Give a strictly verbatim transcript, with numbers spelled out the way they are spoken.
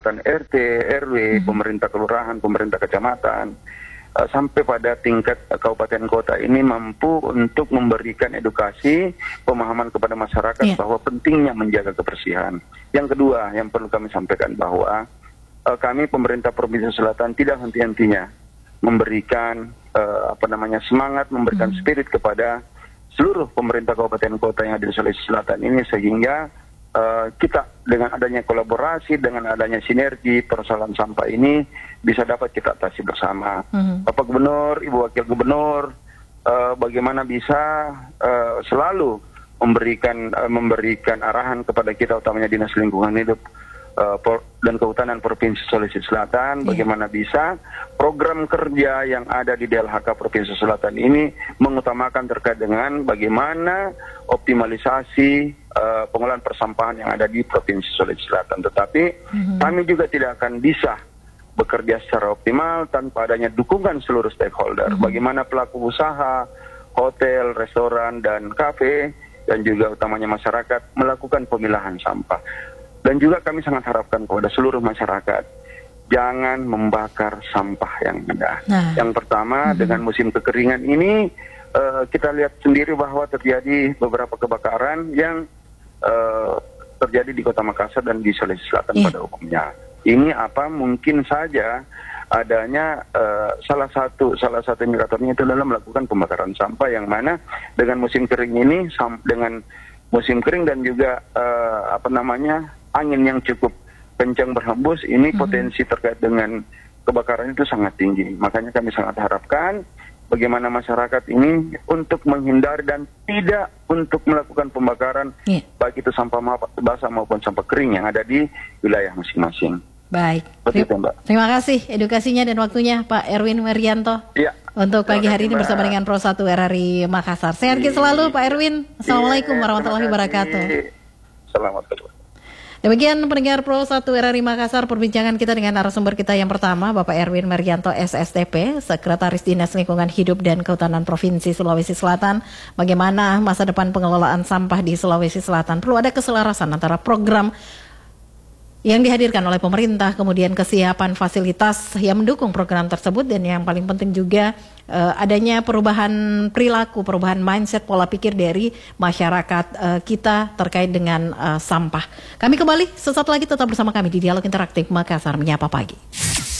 tingkatan R T, R W, mm-hmm. pemerintah kelurahan, pemerintah kecamatan, uh, sampai pada tingkat uh, kabupaten kota ini mampu untuk memberikan edukasi, pemahaman kepada masyarakat yeah. bahwa pentingnya menjaga kebersihan. Yang kedua yang perlu kami sampaikan bahwa uh, kami pemerintah Provinsi Selatan tidak henti-hentinya memberikan uh, apa namanya semangat, memberikan mm-hmm. spirit kepada seluruh pemerintah kabupaten kota yang ada di Sulawesi Selatan ini, sehingga uh, kita dengan adanya kolaborasi, dengan adanya sinergi persoalan sampah ini bisa dapat kita atasi bersama. Mm-hmm. Bapak Gubernur, Ibu Wakil Gubernur, uh, bagaimana bisa uh, selalu memberikan uh, memberikan arahan kepada kita, utamanya Dinas Lingkungan Hidup uh, dan Kehutanan Provinsi Sulawesi Selatan, yeah. bagaimana bisa program kerja yang ada di D L H K Provinsi Selatan ini mengutamakan terkait dengan bagaimana optimalisasi uh, pengolahan persampahan yang ada di Provinsi Sulawesi Selatan. Tetapi mm-hmm. kami juga tidak akan bisa bekerja secara optimal tanpa adanya dukungan seluruh stakeholder. Mm-hmm. Bagaimana pelaku usaha, hotel, restoran, dan kafe, dan juga utamanya masyarakat melakukan pemilahan sampah. Dan juga kami sangat harapkan kepada seluruh masyarakat, jangan membakar sampah yang ada. Nah. Yang pertama, mm-hmm. dengan musim kekeringan ini, uh, kita lihat sendiri bahwa terjadi beberapa kebakaran yang uh, terjadi di Kota Makassar dan di Sulawesi Selatan yeah. pada umumnya. Ini apa mungkin saja adanya uh, salah satu salah satu indikatornya itu adalah melakukan pembakaran sampah, yang mana dengan musim kering ini, sam- dengan musim kering dan juga uh, apa namanya angin yang cukup kencang berhembus, ini hmm. potensi terkait dengan kebakaran itu sangat tinggi. Makanya kami sangat harapkan bagaimana masyarakat ini untuk menghindari dan tidak untuk melakukan pembakaran, yeah. baik itu sampah basah maupun sampah kering yang ada di wilayah masing-masing. Baik, Betul, Mbak. Terima kasih edukasinya dan waktunya Pak Erwin Merianto. Ya. Untuk pagi hari ini bersama dengan Pro satu R R I Makassar. Sehat selalu Pak Erwin. Assalamualaikum warahmatullahi wabarakatuh. Selamat pagi. Demikian pendengar Pro satu R R I Makassar, perbincangan kita dengan narasumber kita yang pertama, Bapak Erwin Merianto S S T P, Sekretaris Dinas Lingkungan Hidup dan Kehutanan Provinsi Sulawesi Selatan. Bagaimana masa depan pengelolaan sampah di Sulawesi Selatan? Perlu ada keselarasan antara program yang dihadirkan oleh pemerintah, kemudian kesiapan fasilitas yang mendukung program tersebut, dan yang paling penting juga uh, adanya perubahan perilaku, perubahan mindset, pola pikir dari masyarakat uh, kita terkait dengan uh, sampah. Kami kembali sesaat lagi, tetap bersama kami di Dialog Interaktif Makassar Menyapa Pagi.